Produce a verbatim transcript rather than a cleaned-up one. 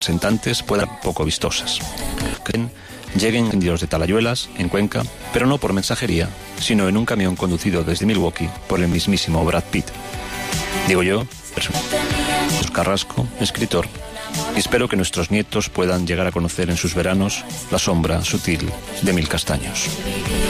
representantes puedan ser poco vistosas. Que lleguen indios de Talayuelas, en Cuenca, pero no por mensajería, sino en un camión conducido desde Milwaukee por el mismísimo Brad Pitt. Digo yo, Carrasco, escritor, y espero que nuestros nietos puedan llegar a conocer en sus veranos la sombra sutil de mil castaños.